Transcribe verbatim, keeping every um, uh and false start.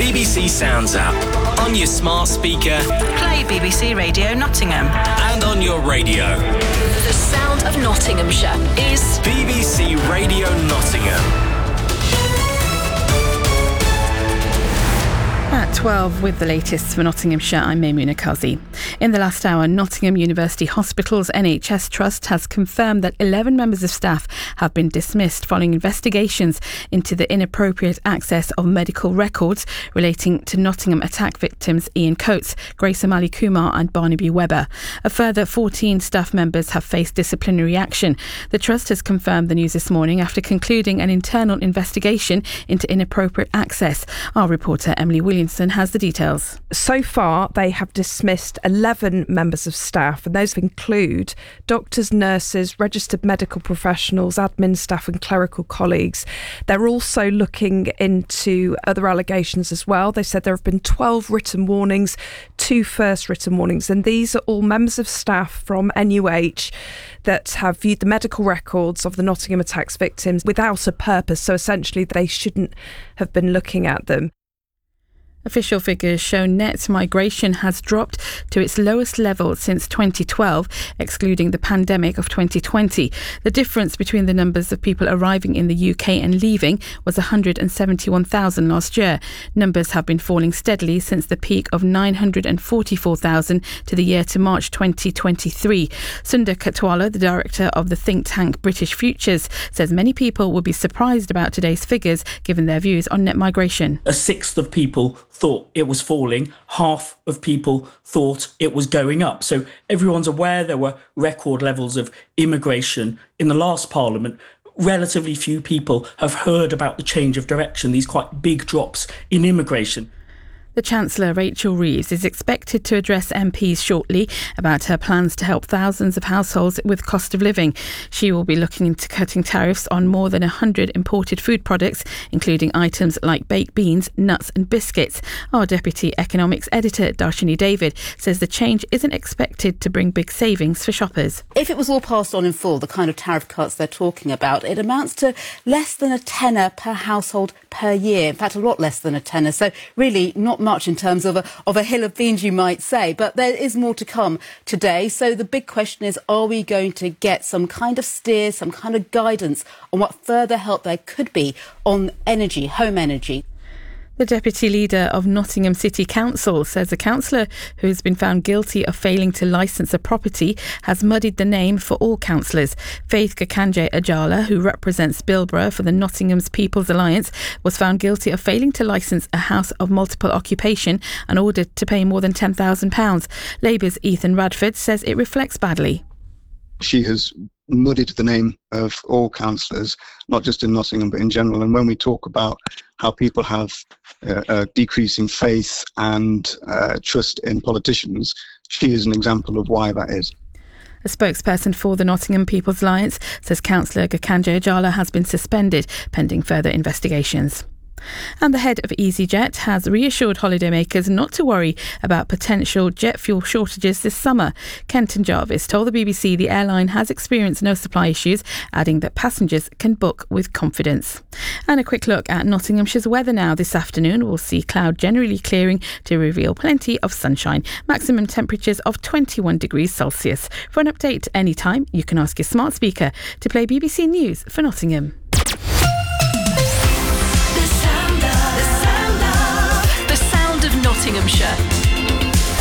B B C Sounds app, on your smart speaker, play B B C Radio Nottingham, and on your radio. The sound of Nottinghamshire is B B C Radio Nottingham. At twelve with the latest for Nottinghamshire, I'm Maimuna Kazi. In the last hour, Nottingham University Hospitals N H S Trust has confirmed that eleven members of staff have been dismissed following investigations into the inappropriate access of medical records relating to Nottingham attack victims Ian Coates, Grace O'Malley Kumar and Barnaby Webber. A further fourteen staff members have faced disciplinary action. The Trust has confirmed the news this morning after concluding an internal investigation into inappropriate access. Our reporter Emily Williamson has the details. So far, they have dismissed eleven members of staff, and those include doctors, nurses, registered medical professionals, admin staff and clerical colleagues. They're also looking into other allegations as well. They said there have been twelve written warnings, two first written warnings, and these are all members of staff from N U H that have viewed the medical records of the Nottingham attacks victims without a purpose. So essentially, they shouldn't have been looking at them. Official figures show net migration has dropped to its lowest level since twenty twelve, excluding the pandemic of twenty twenty. The difference between the numbers of people arriving in the U K and leaving was one hundred seventy-one thousand last year. Numbers have been falling steadily since the peak of nine hundred forty-four thousand to the year to March twenty twenty-three. Sundar Katwala, the director of the think tank British Futures, says many people will be surprised about today's figures given their views on net migration. A sixth of people thought it was falling, half of people thought it was going up. So everyone's aware there were record levels of immigration in the last Parliament. Relatively few people have heard about the change of direction, these quite big drops in immigration. The Chancellor, Rachel Reeves, is expected to address M Ps shortly about her plans to help thousands of households with cost of living. She will be looking into cutting tariffs on more than one hundred imported food products, including items like baked beans, nuts and biscuits. Our Deputy Economics Editor, Darshini David, says the change isn't expected to bring big savings for shoppers. If it was all passed on in full, the kind of tariff cuts they're talking about, it amounts to less than a tenner per household per year. In fact, a lot less than a tenner. So really not much in terms of a, of a hill of beans, you might say. But there is more to come today. So the big question is, are we going to get some kind of steer, some kind of guidance on what further help there could be on energy, home energy? The Deputy Leader of Nottingham City Council says a councillor who has been found guilty of failing to licence a property has muddied the name for all councillors. Faith Gakanje Ajala, who represents Bilborough for the Nottingham's People's Alliance, was found guilty of failing to licence a house of multiple occupation and ordered to pay more than ten thousand pounds. Labour's Ethan Radford says it reflects badly. She has muddied the name of all councillors, not just in Nottingham but in general. And when we talk about how people have uh, a decreasing faith and uh, trust in politicians, she is an example of why that is. A spokesperson for the Nottingham People's Alliance says Councillor Gakanje Ajala has been suspended pending further investigations. And the head of EasyJet has reassured holidaymakers not to worry about potential jet fuel shortages this summer. Kenton Jarvis told the B B C the airline has experienced no supply issues, adding that passengers can book with confidence. And a quick look at Nottinghamshire's weather now. This afternoon we'll see cloud generally clearing to reveal plenty of sunshine. Maximum temperatures of twenty-one degrees Celsius. For an update anytime, you can ask your smart speaker to play B B C News for Nottingham. Nottinghamshire.